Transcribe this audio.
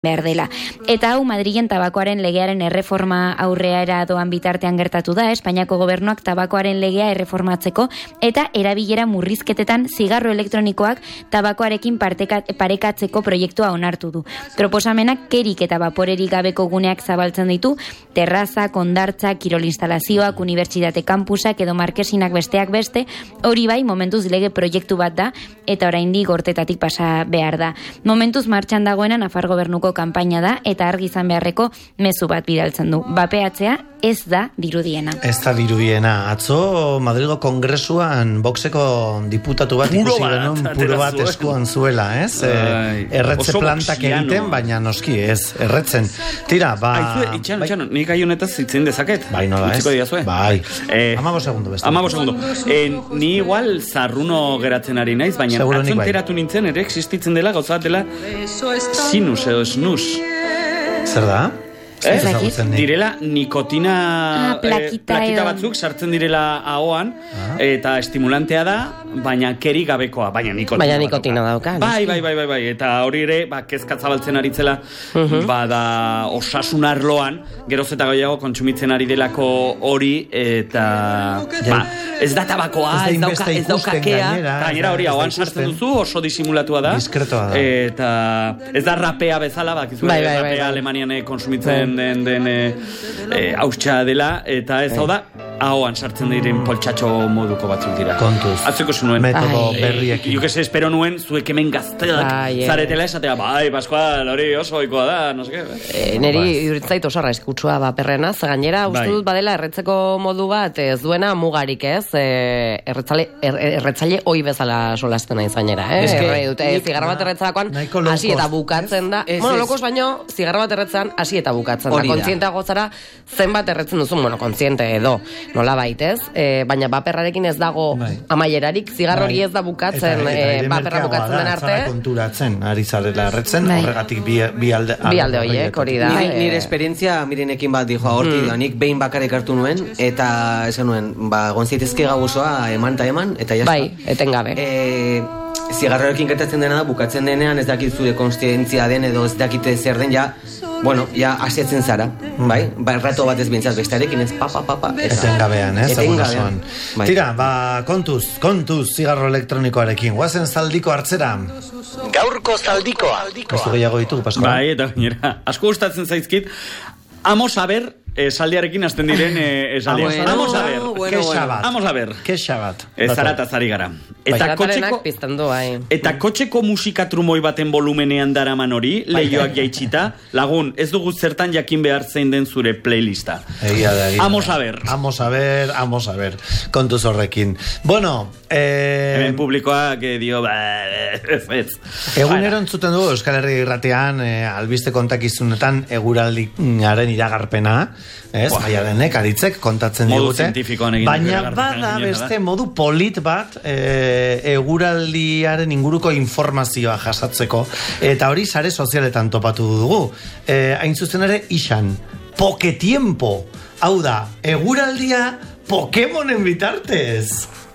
behar dela. Eta hau Madrilen tabakoaren legearen erreforma aurreara doan bitartean gertatu da, Espainiako gobernuak tabakoaren legea erreformatzeko eta erabilera murrizketetan zigarro elektronikoak tabakoarekin parekatzeko proiektua onartu du. Proposamenak kerik eta vaporerik gabeko guneak zabaltzen ditu, terraza, kondartza, kirol instalazioak, unibertsitate kampusak edo markesinak besteak beste, hori bai momentuz lege proiektu bat da eta oraindik gortetatik pasa behar da. Momentuz martxan dagoena Nafar gobernuko kanpaina da eta argi izan beharreko mezu bat bidaltzen du. Bapeatzea ez da dirudiena. Ez da dirudiena. Atzo Madrigo Kongresuan Voxeko diputatu bat ikusi genuen puro bat eskuan zuela, ez? Erretze plantak egiten, baina noski, ez, erretzen. Tira, Itxano, nik honetaz zitzen dezaket. Bai, nola ez? Bai. 15 segundo beste. 15 segundo. Ni igual zarruno geratzen ari naiz, baina atzo enteratu nintzen, ere existitzen dela, gauza bat dela sinus edo snus. Zer da? Direla nikotina plakita batzuk sartzen direla ahoan eta estimulantea da, baina keri gabekoa, baina nikotina dauka. Bai, eta hori ere, kezkatzabaltzen aritzela, bada osasun arloan, geroz eta gehiago kontsumitzen ari delako hori, eta ez da tabakoa, ez daukakea, gainera hori ahoan sartzen duzu, oso disimulatua da, eta ez da rapea bezala, rapea Alemanian konsumitzen den haustxa dela, eta ez hau da ahoan sartzen diren poltsatxo moduko batzuk dira. Kontuz. Atzeko zu nuen. Metodo berriekin. Jo que se espero nuen zuek hemen gazteak zaretela esatea, Pascual, hori oso oikoa da, no sé qué. Neri iduritzait oso arraizkutsua perrena, gainera uste dut badela erretzeko modu bat ez duena mugarik, ez? Erretzaile hoi bezala solasten naiz gainera, zigarra bat erretzalakoan hasi eta bukatzen da. Lokos baino, zigarra bat erretzan hasi eta bukatzen da. Kontzientea gozara zenbat erretzen duzu, kontziente edo nola baitez, baina baperrarekin ez dago amaierarik, zigarrori ez da bukatzen, baperra bukatzen den arte. Konturatzen, ari zarela erretzen, horregatik bi alde horiek, hori da. Nire esperientzia Mirenekin bat dijo agorti da, nik behin bakarrik hartu nuen, eta esan nuen, gonzitezke gabuzoa eman eta eman, eta jazta. Bai, etengabe. Zigarroekin gertatzen dena da, bukatzen denean ez dakit zure konstientzia den edo ez dakite zer den, ja asiatzen zara, bai? Rato bat ez bintzaz bestearekin, ez papa. Etengabean, ez? Tira, kontuz zigarro elektronikoarekin. Guazen zaldiko hartzera. Gaurko zaldikoa. Ez du gehiago ditugu, Pascual. Bai, eta gainera, asko gustatzen zaizkit. Amos a ver, saldiarekin hasten diren esaldiak. Amos a ver. Kexa bat. Zarataz ari gara. Eta kotxeko musika trumoi baten volumenean daraman hori, lehioak jaitsita, lagun, ez dugu zertan jakin behar zein den zure playlista. Amos a ver. Kontuz horrekin. Bueno, hemen publikoak dio, egunero entzuten dugu Euskal Herri Irratean, albiste kontakizunetan eguraldiaren iragarpena, Maialenek, Aritzek kontatzen digute, baina bada beste modu polit bat eguraldiaren inguruko informazioa jasatzeko, eta hori sare sozialetan topatu dugu, hain zuzen ere isan Poketiempo, hau da eguraldia Pokemonen bitartez.